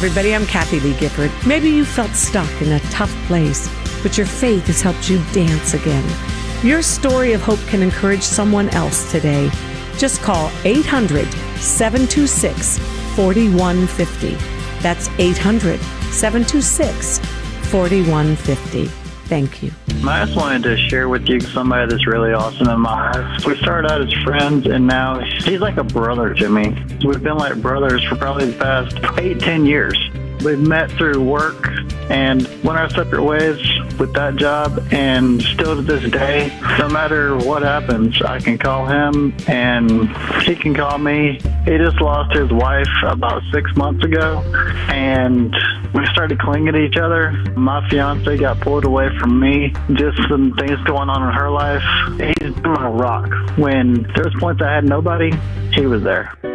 everybody, I'm Kathy Lee Gifford. Maybe you felt stuck in a tough place, but your faith has helped you dance again. Your story of hope can encourage someone else today. Just call 800-726-4150. That's 800-726-4150. Thank you. I just wanted to share with you somebody that's really awesome in my life. We started out as friends, and now he's like a brother to me. We've been like brothers for probably the past 8-10 years. We've met through work and went our separate ways with that job, and still to this day, no matter what happens, I can call him and he can call me. He just lost his wife about 6 months ago, and we started clinging to each other. My fiance got pulled away from me, just some things going on in her life. He's been a rock. When there was points I had nobody, he was there.